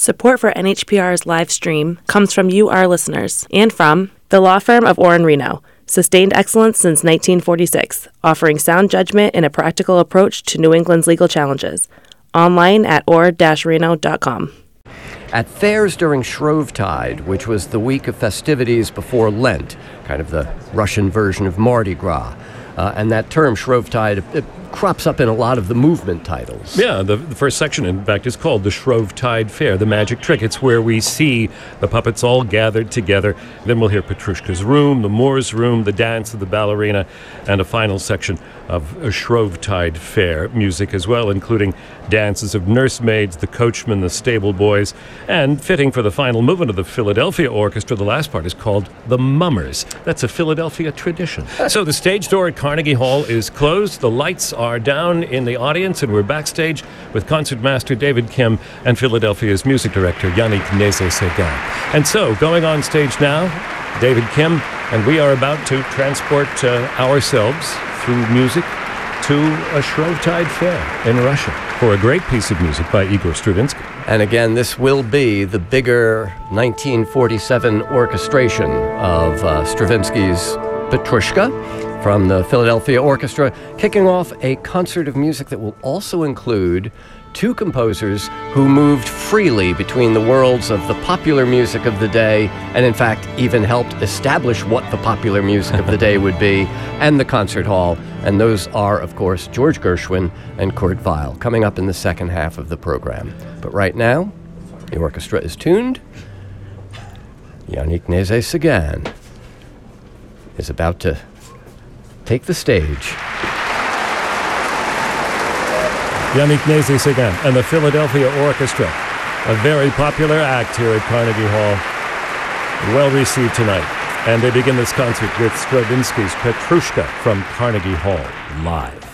Support for NHPR's live stream comes from you, our listeners, and from the law firm of Orr & Reno, sustained excellence since 1946, offering sound judgment and a practical approach to New England's legal challenges. Online at orr-reno.com. At fairs during Shrovetide, which was the week of festivities before Lent, kind of the Russian version of Mardi Gras, and that term, Shrovetide, it crops up in a lot of the movement titles. Yeah, the first section, in fact, is called the Shrovetide Fair, the magic trick. It's where we see the puppets all gathered together. Then we'll hear Petrushka's Room, the Moor's Room, the dance of the ballerina, and a final section of a Shrovetide Fair music as well, including dances of nursemaids, the coachmen, the stable boys, and fitting for the final movement of the Philadelphia Orchestra, the last part is called the Mummers. That's a Philadelphia tradition. So the stage door at Carnegie Hall is closed. The lights are down in the audience, and we're backstage with concertmaster David Kim and Philadelphia's music director Yannick Nézet-Séguin. And so, going on stage now, David Kim, and we are about to transport ourselves through music to a Shrovetide Fair in Russia for a great piece of music by Igor Stravinsky. And again, this will be the bigger 1947 orchestration of Stravinsky's Petrushka from the Philadelphia Orchestra, kicking off a concert of music that will also include two composers who moved freely between the worlds of the popular music of the day and, in fact, even helped establish what the popular music of the day would be, and the concert hall. And those are, of course, George Gershwin and Kurt Weill, coming up in the second half of the program. But right now, the orchestra is tuned. Yannick Nézet-Séguin is about to take the stage. Yannick Nézet-Séguin and the Philadelphia Orchestra, a very popular act here at Carnegie Hall, well received tonight. And they begin this concert with Stravinsky's Petrushka from Carnegie Hall, live.